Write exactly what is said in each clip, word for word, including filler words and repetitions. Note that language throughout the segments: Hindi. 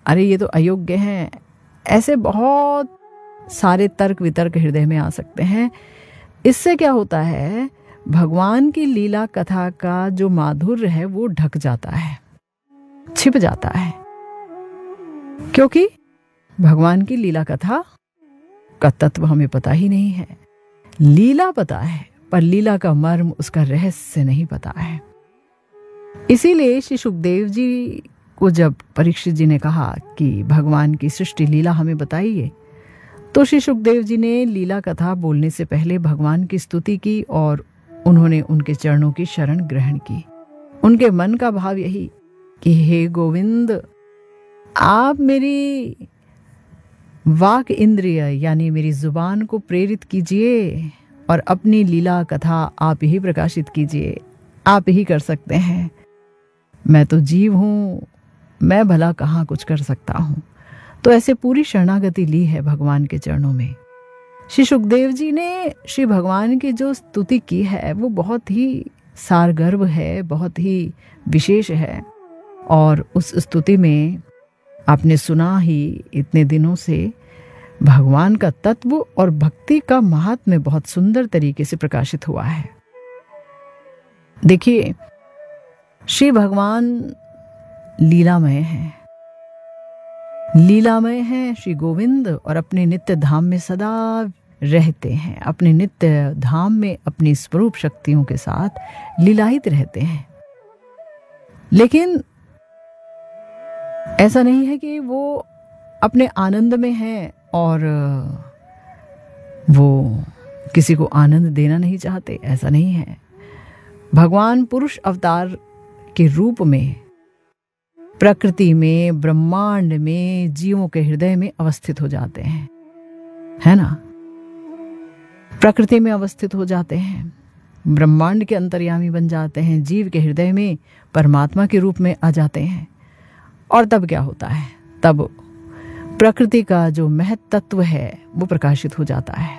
अरे ये तो अयोग्य हैं, ऐसे बहुत सारे तर्क वितर्क हृदय में आ सकते हैं। इससे क्या होता है, भगवान की लीला कथा का जो माधुर्य है वो ढक जाता है, छिप जाता है, क्योंकि भगवान की लीला कथा का तत्व हमें पता ही नहीं है। लीला पता है पर लीला का मर्म, उसका रहस्य नहीं पता है। इसीलिए श्री सुखदेव जी को जब परीक्षित जी ने कहा कि भगवान की सृष्टि लीला हमें बताइए, तो श्री सुखदेव जी ने लीला कथा बोलने से पहले भगवान की स्तुति की और उन्होंने उनके चरणों की शरण ग्रहण की। उनके मन का भाव यही कि हे गोविंद, आप मेरी वाक इंद्रिय यानी मेरी जुबान को प्रेरित कीजिए और अपनी लीला कथा आप ही प्रकाशित कीजिए, आप ही कर सकते हैं। मैं तो जीव हूं, मैं भला कहाँ कुछ कर सकता हूं। तो ऐसे पूरी शरणागति ली है भगवान के चरणों में। श्री सुखदेव जी ने श्री भगवान की जो स्तुति की है वो बहुत ही सारगर्भ है, बहुत ही विशेष है। और उस स्तुति में आपने सुना ही, इतने दिनों से भगवान का तत्व और भक्ति का महात्म्य बहुत सुंदर तरीके से प्रकाशित हुआ है। देखिए, श्री भगवान लीलामय हैं, लीलामय हैं श्री गोविंद, और अपने नित्य धाम में सदा रहते हैं, अपने नित्य धाम में अपनी स्वरूप शक्तियों के साथ लीलायित रहते हैं। लेकिन ऐसा नहीं है कि वो अपने आनंद में हैं और वो किसी को आनंद देना नहीं चाहते, ऐसा नहीं है। भगवान पुरुष अवतार के रूप में प्रकृति में, ब्रह्मांड में, जीवों के हृदय में अवस्थित हो जाते हैं, है ना। प्रकृति में अवस्थित हो जाते हैं, ब्रह्मांड के अंतर्यामी बन जाते हैं, जीव के हृदय में परमात्मा के रूप में आ जाते हैं। और तब क्या होता है, तब प्रकृति का जो महत्व तत्व है वो प्रकाशित हो जाता है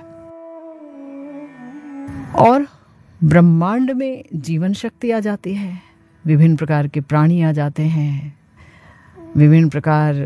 और ब्रह्मांड में जीवन शक्ति आ जाती है, विभिन्न प्रकार के प्राणी आ जाते हैं, विभिन्न प्रकार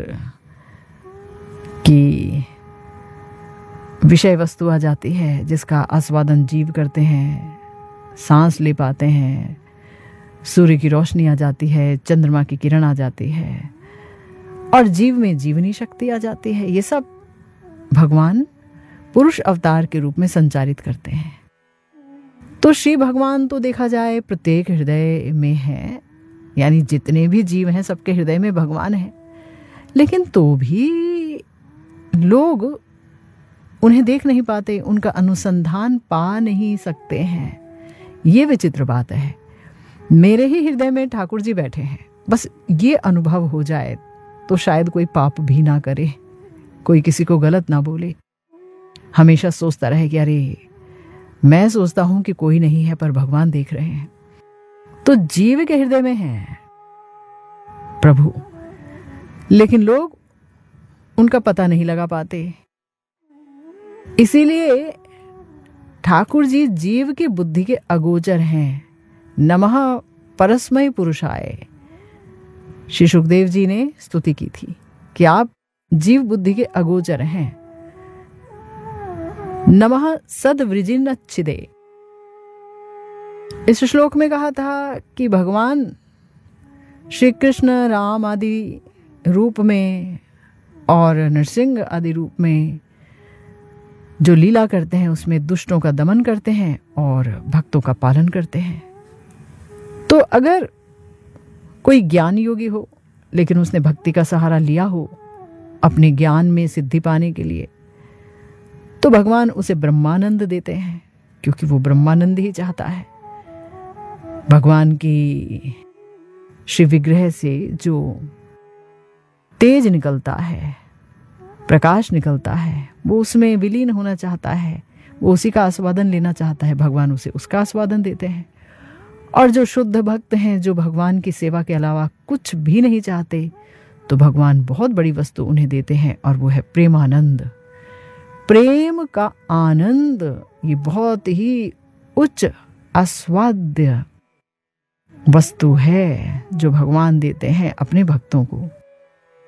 की विषय वस्तु आ जाती है जिसका आस्वादन जीव करते हैं, सांस ले पाते हैं, सूर्य की रोशनी आ जाती है, चंद्रमा की किरण आ जाती है और जीव में जीवनी शक्ति आ जाती है। ये सब भगवान पुरुष अवतार के रूप में संचारित करते हैं। तो श्री भगवान तो देखा जाए प्रत्येक हृदय में है, यानी जितने भी जीव हैं सबके हृदय में भगवान है, लेकिन तो भी लोग उन्हें देख नहीं पाते, उनका अनुसंधान पा नहीं सकते हैं। ये विचित्र बात है। मेरे ही हृदय में ठाकुर जी बैठे हैं, बस ये अनुभव हो जाए तो शायद कोई पाप भी ना करे, कोई किसी को गलत ना बोले, हमेशा सोचता रहे कि अरे मैं सोचता हूं कि कोई नहीं है पर भगवान देख रहे हैं। तो जीव के हृदय में है प्रभु, लेकिन लोग उनका पता नहीं लगा पाते। इसीलिए ठाकुर जी जीव की बुद्धि के अगोचर हैं। नमः परस्मै पुरुषाय, श्री सुखदेव जी ने स्तुति की थी कि आप जीव बुद्धि के अगोचर हैं। नमः सद्वृजिनच्छिदे, इस श्लोक में कहा था कि भगवान श्री कृष्ण राम आदि रूप में और नरसिंह आदि रूप में जो लीला करते हैं उसमें दुष्टों का दमन करते हैं और भक्तों का पालन करते हैं। तो अगर कोई ज्ञान योगी हो लेकिन उसने भक्ति का सहारा लिया हो अपने ज्ञान में सिद्धि पाने के लिए, तो भगवान उसे ब्रह्मानंद देते हैं, क्योंकि वो ब्रह्मानंद ही चाहता है। भगवान की श्री विग्रह से जो तेज निकलता है, प्रकाश निकलता है, वो उसमें विलीन होना चाहता है, वो उसी का आस्वादन लेना चाहता है। भगवान उसे उसका आस्वादन देते हैं। और जो शुद्ध भक्त हैं, जो भगवान की सेवा के अलावा कुछ भी नहीं चाहते, तो भगवान बहुत बड़ी वस्तु उन्हें देते हैं और वो है प्रेमानंद। प्रेम का आनंद ये बहुत ही उच्च आस्वाद्य वस्तु है जो भगवान देते हैं अपने भक्तों को।